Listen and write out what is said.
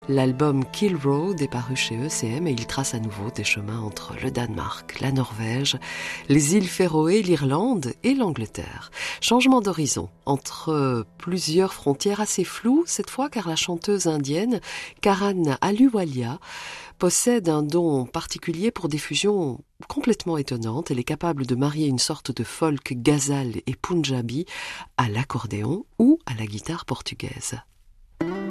L'album Kill Road est paru chez ECM et il trace à nouveau des chemins entre le Danemark, la Norvège, les îles Féroé, l'Irlande et l'Angleterre. Changement d'horizon entre plusieurs frontières assez floues cette fois, car la chanteuse indienne Karan Ahluwalia possède un don particulier pour des fusions complètement étonnantes. Elle est capable de marier une sorte de folk ghazal et punjabi à l'accordéon ou à la guitare portugaise.